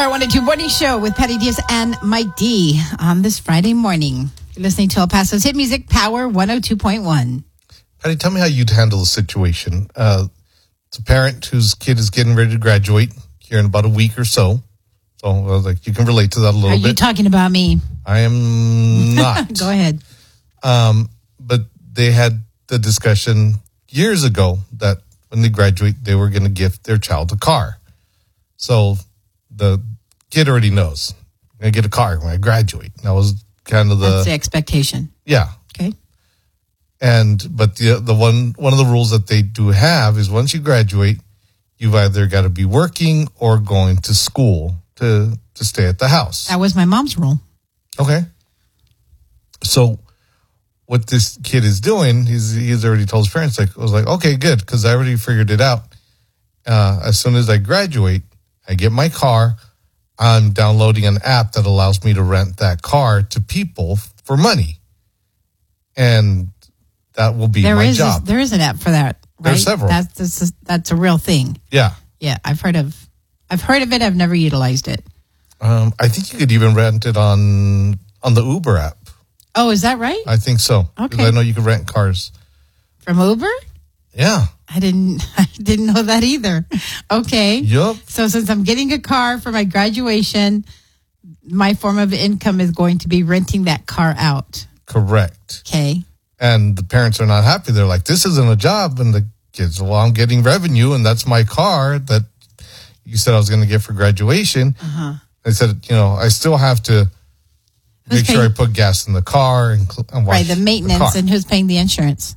Power 102 Morning Show with Patty Diaz and Mike D on this Friday morning. You're listening to El Paso's hit music, Power 102.1. Patty, tell me how you'd handle the situation. It's a parent whose kid is getting ready to graduate here in about a week or so. So like you can relate to that a little bit. Are you talking about me? I am not. Go ahead. But they had the discussion years ago that when they graduate, they were going to gift their child a car. So the kid already knows, I'm going to get a car when I graduate. That was kind of That's the expectation. Yeah. Okay. But the one of the rules that they do have is once you graduate, you've either got to be working or going to school to stay at the house. That was my mom's rule. Okay. So what this kid is doing, he's already told his parents, I was like, okay, good, because I already figured it out. As soon as I graduate, I get my car, I'm downloading an app that allows me to rent that car to people for money. And that will be my job. There is an app for that, right? There's several. That's a real thing. Yeah. Yeah, I've heard of it. I've never utilized it. I think you could even rent it on the Uber app. Oh, is that right? I think so. Okay. I know you can rent cars. From Uber? Yeah. I didn't know that either. Okay. Yup. So since I'm getting a car for my graduation, my form of income is going to be renting that car out. Correct. Okay. And the parents are not happy. They're like, this isn't a job. And the kids, well, I'm getting revenue, and that's my car that you said I was going to get for graduation. Uh-huh. I said, I still have to make sure I put gas in the car and wash right, the maintenance, the car. and who's paying the insurance?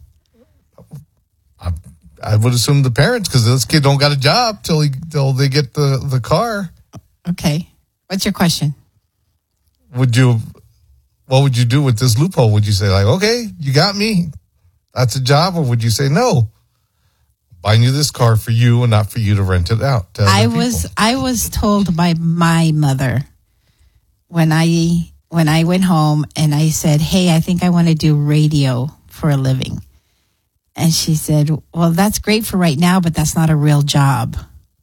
I would assume the parents, because this kid don't got a job till they get the car. Okay. What's your question? What would you do with this loophole? Would you say, like, okay, you got me, that's a job? Or would you say, no, buying you this car for you and not for you to rent it out to other people? I was told by my mother when I went home and I said, hey, I think I want to do radio for a living. And she said, well, that's great for right now, but that's not a real job.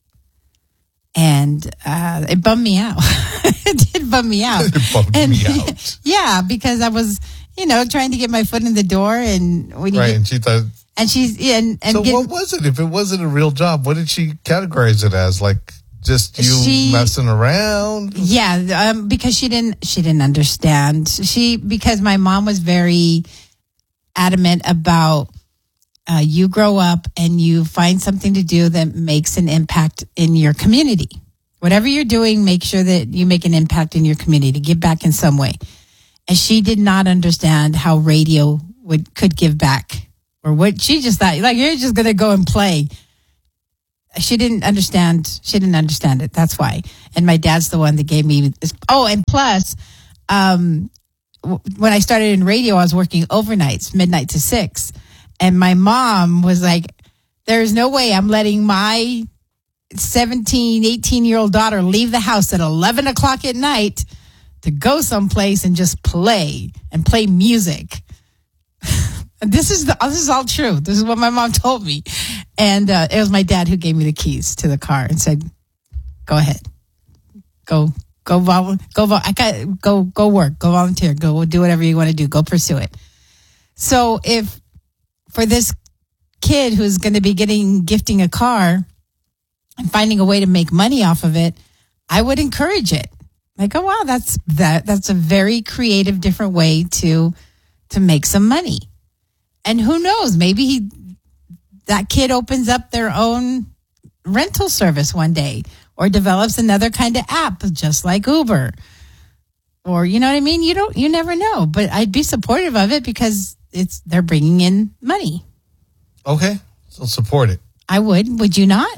And it bummed me out. It did bum me out. It bummed me out. Yeah, because I was, trying to get my foot in the door. And when and she thought... And she's... what was it? If it wasn't a real job, what did she categorize it as? Like, just messing around? Yeah, because she didn't understand. Because my mom was very adamant about... you grow up and you find something to do that makes an impact in your community. Whatever you're doing, make sure that you make an impact in your community, give back in some way. And she did not understand how radio could give back, or what. She just thought, like, you're just going to go and play. She didn't understand. She didn't understand it. That's why. And my dad's the one that gave me this. Oh, and plus, when I started in radio, I was working overnights, midnight to 6. And my mom was like, there's no way I'm letting my 17, 18-year-old daughter leave the house at 11 o'clock at night to go someplace and just play music. This is all true. This is what my mom told me. And it was my dad who gave me the keys to the car and said, go ahead. Go work, go volunteer, go do whatever you want to do. Go pursue it. So if for this kid who's going to be gifting a car and finding a way to make money off of it, I would encourage it. Like, oh wow, that's a very creative, different way to make some money. And who knows, maybe that kid opens up their own rental service one day, or develops another kind of app, just like Uber, or you know what I mean. You never know, but I'd be supportive of it because they're bringing in money. Okay, so support it. I would. Would you not?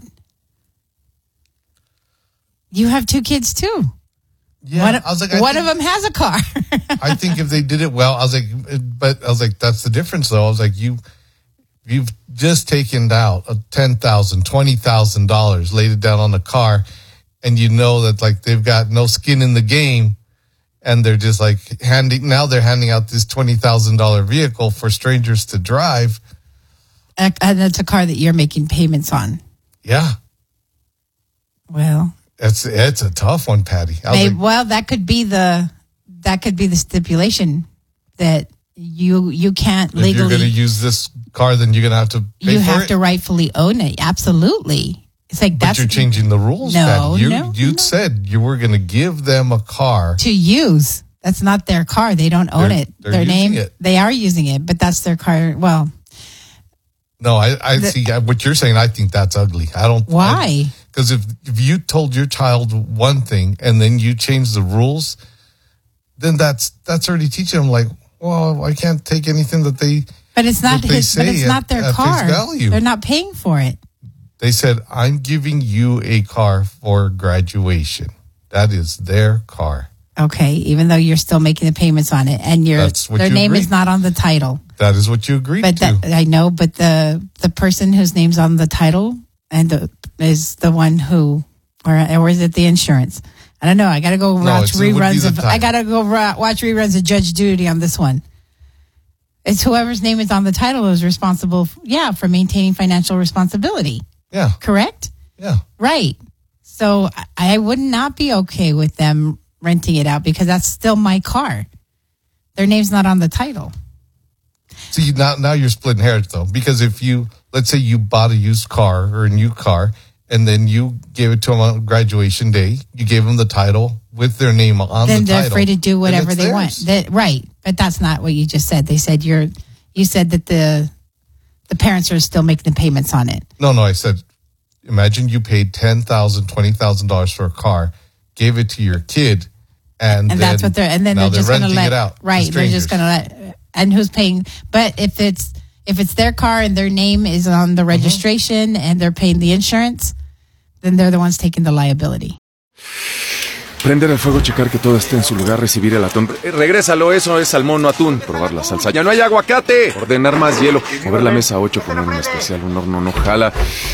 You have 2 kids too. Yeah, one of them has a car. I think if they did it well, I was like, that's the difference though. I was like, you've just taken out $10,000, $20,000, laid it down on the car, and you know that like they've got no skin in the game. And they're just like handing out this $20,000 vehicle for strangers to drive. And that's a car that you're making payments on. Yeah. Well, It's a tough one, Patty. Well, that could be the stipulation that you can't legally. If you're going to use this car, then you're going to have to pay for it. You have to rightfully own it. Absolutely. It's like but you're changing the rules. No, you said you were going to give them a car to use. That's not their car. They don't own it. Their name. They are using it, but that's their car. Well, no, I see what you're saying. I think that's ugly. I don't. Why? Because if you told your child one thing and then you change the rules, then that's already teaching them like, well, I can't take anything that they. But it's not his. But it's not their car. They're not paying for it. They said, "I'm giving you a car for graduation." That is their car. Okay, even though you're still making the payments on it, and their name is not on the title. That is what you agreed to. I know, but the person whose name's on the title is the one who, or is it the insurance? I don't know. I got to go watch reruns of. I got to go watch reruns of Judge Judy on this one. It's whoever's name is on the title is responsible. For maintaining financial responsibility. Yeah. Correct. Yeah. Right. So I would not be okay with them renting it out because that's still my car. Their name's not on the title. See, now you're splitting hairs though, because if let's say you bought a used car or a new car and then you gave it to them on graduation day, you gave them the title with their name on the title. Then they're free to do whatever they want. Right. But that's not what you just said. They said you said that the parents are still making the payments on it. No, I said, imagine you paid $10,000, $20,000 for a car, gave it to your kid, and that's what they're just going to let it out. Right, they're just going to let. And who's paying? But if it's their car and their name is on the registration and they're paying the insurance, then they're the ones taking the liability. Prender el fuego, checar que todo esté en su lugar, recibir el atún. Regrésalo, eso es salmón, no atún. Probar la salsa. ¡Ya no hay aguacate! Ordenar más hielo. Mover la mesa 8, poner un especial, un horno no jala.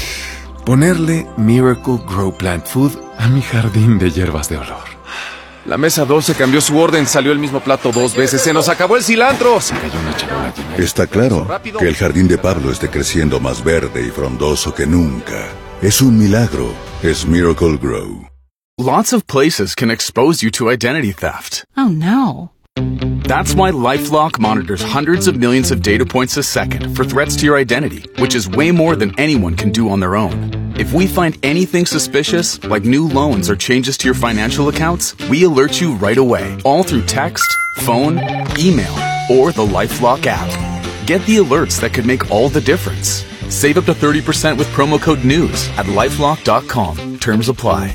Ponerle Miracle Grow Plant Food a mi jardín de hierbas de olor. La mesa 12 cambió su orden, salió el mismo plato 2 veces. ¡Se nos acabó el cilantro! Se cayó una charola llena. Está claro que el jardín de Pablo esté creciendo más verde y frondoso que nunca. Es un milagro. Es Miracle Grow. Lots of places can expose you to identity theft. Oh, no. That's why LifeLock monitors hundreds of millions of data points a second for threats to your identity, which is way more than anyone can do on their own. If we find anything suspicious, like new loans or changes to your financial accounts, we alert you right away, all through text, phone, email, or the LifeLock app. Get the alerts that could make all the difference. Save up to 30% with promo code NEWS at LifeLock.com. Terms apply.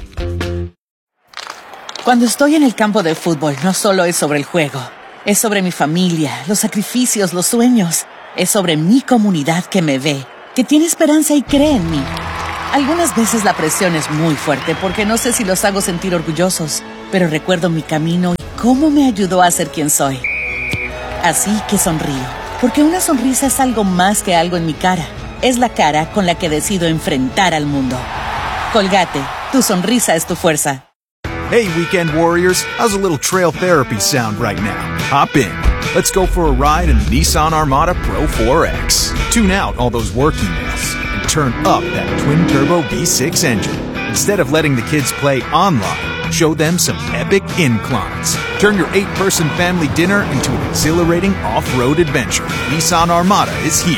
Cuando estoy en el campo de fútbol, no solo es sobre el juego. Es sobre mi familia, los sacrificios, los sueños. Es sobre mi comunidad que me ve, que tiene esperanza y cree en mí. Algunas veces la presión es muy fuerte porque no sé si los hago sentir orgullosos, pero recuerdo mi camino y cómo me ayudó a ser quien soy. Así que sonrío, porque una sonrisa es algo más que algo en mi cara. Es la cara con la que decido enfrentar al mundo. Colgate, tu sonrisa es tu fuerza. Hey, weekend warriors, how's a little trail therapy sound right now? Hop in. Let's go for a ride in the Nissan Armada Pro 4X. Tune out all those work emails and turn up that twin-turbo V6 engine. Instead of letting the kids play online, show them some epic inclines. Turn your 8-person family dinner into an exhilarating off-road adventure. Nissan Armada is here.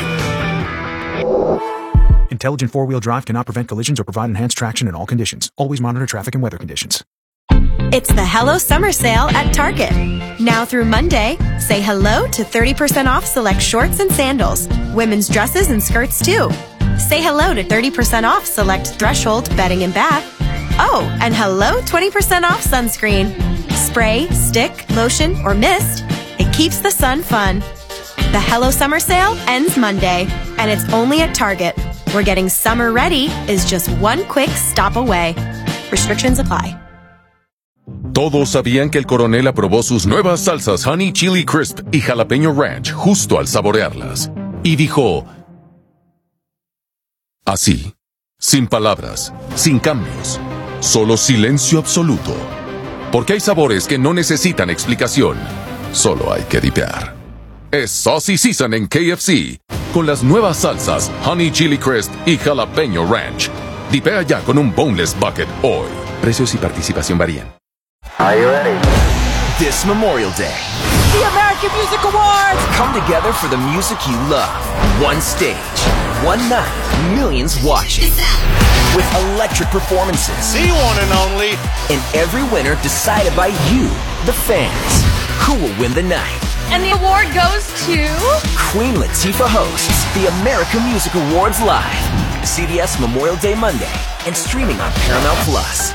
Intelligent four-wheel drive cannot prevent collisions or provide enhanced traction in all conditions. Always monitor traffic and weather conditions. It's the Hello Summer Sale at Target. Now through Monday, say hello to 30% off select shorts and sandals, women's dresses and skirts too. Say hello to 30% off select Threshold bedding and bath. Oh, and hello 20% off sunscreen. Spray, stick, lotion, or mist. It keeps the sun fun. The Hello Summer Sale ends Monday, and it's only at Target, where getting summer ready is just one quick stop away. Restrictions apply. Todos sabían que el coronel aprobó sus nuevas salsas Honey Chili Crisp y Jalapeño Ranch justo al saborearlas. Y dijo, así, sin palabras, sin cambios, solo silencio absoluto. Porque hay sabores que no necesitan explicación, solo hay que dipear. Es Saucy Season en KFC, con las nuevas salsas Honey Chili Crisp y Jalapeño Ranch. Dipea ya con un Boneless Bucket hoy. Precios y participación varían. This Memorial Day, The American Music Awards! come together for the music you love. One stage, one night, millions watching. With electric performances. The one and only. And every winner decided by you, the fans. Who will win the night? And the award goes to... Queen Latifah hosts the American Music Awards live. CBS Memorial Day Monday and streaming on Paramount Plus.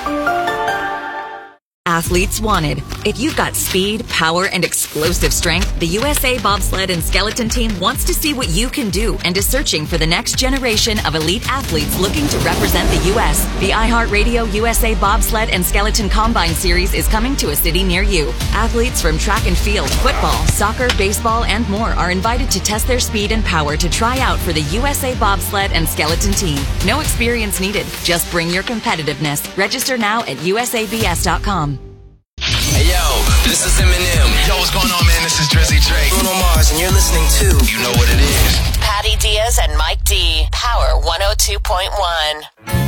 Athletes wanted. If you've got speed, power, and explosive strength, the USA Bobsled and Skeleton Team wants to see what you can do and is searching for the next generation of elite athletes looking to represent the U.S. The iHeartRadio USA Bobsled and Skeleton Combine Series is coming to a city near you. Athletes from track and field, football, soccer, baseball, and more are invited to test their speed and power to try out for the USA Bobsled and Skeleton Team. No experience needed. Just bring your competitiveness. Register now at usabs.com. Hey yo, this is Eminem. Yo, what's going on, man? This is Drizzy Drake. Bruno Mars, and you're listening to You Know What It Is. Patty Diaz and Mike D. Power 102.1.